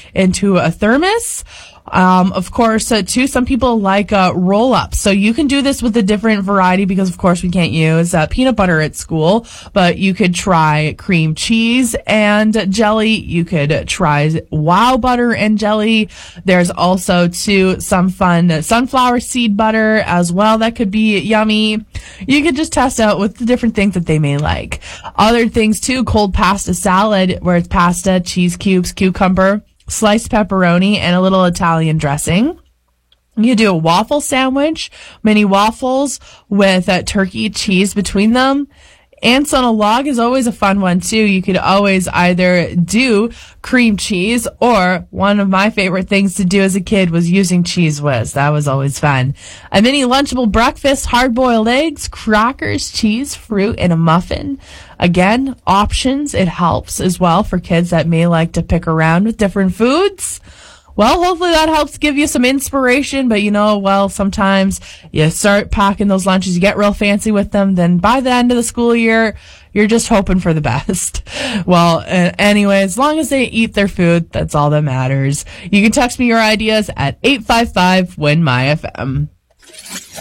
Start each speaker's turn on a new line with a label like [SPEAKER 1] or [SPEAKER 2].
[SPEAKER 1] into a thermos. Of course, too, some people like roll-ups. So you can do this with a different variety because, of course, we can't use peanut butter at school. But you could try cream cheese and jelly. You could try wow butter and jelly. There's also, too, some fun sunflower seed butter as well. That could be yummy. You could just test out with the different things that they may like. Other things, too, cold pasta salad, where it's pasta, cheese cubes, cucumber, sliced pepperoni, and a little Italian dressing. You do a waffle sandwich, mini waffles with turkey cheese between them. Ants on a log is always a fun one too. You could always either do cream cheese, or one of my favorite things to do as a kid was using Cheese Whiz. That was always fun. A mini lunchable breakfast, hard-boiled eggs, crackers, cheese, fruit, and a muffin. Again, options. It helps as well for kids that may like to pick around with different foods. Well, hopefully that helps give you some inspiration, but sometimes you start packing those lunches, you get real fancy with them, then by the end of the school year, you're just hoping for the best. Well, anyway, as long as they eat their food, that's all that matters. You can text me your ideas at 855-WIN-MY-FM.